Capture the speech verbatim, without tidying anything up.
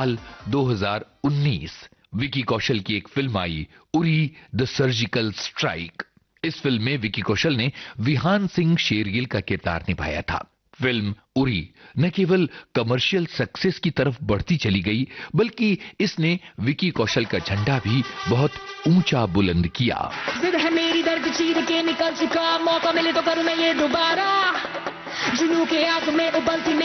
साल दो हज़ार उन्नीस विकी कौशल की एक film I, Uri the surgical strike. इस फिल्म में विकी कौशल ने विहान सिंह शेरगिल का किरदार निभाया था। फिल्म उरी न केवल कमर्शियल सक्सेस की तरफ बढ़ती चली गई, बल्कि इसने विकी कौशल का झंडा भी बहुत ऊंचा बुलंद किया। जिद है मेरी दर्द चीर के निकल चुका, मौका मिले तो करूं मैं ये दोबारा, जुनू के आग में उबलती